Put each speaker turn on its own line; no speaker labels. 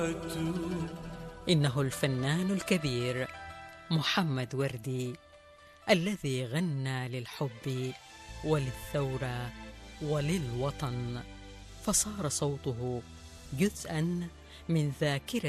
إنه الفنان الكبير محمد وردي، الذي غنى للحب وللثورة وللوطن، فصار صوته جزءاً من ذاكرة